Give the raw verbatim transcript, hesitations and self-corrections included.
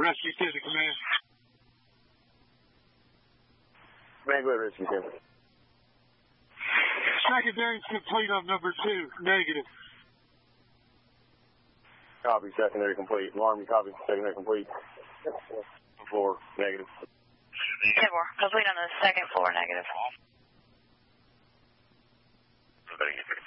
Rescue ten to command. Command, go ahead, Rescue ten. Secondary's complete on number two. Negative. Copy, secondary complete. Alarm, you copy, secondary complete. Floor, negative. ten four, complete on the second floor, negative.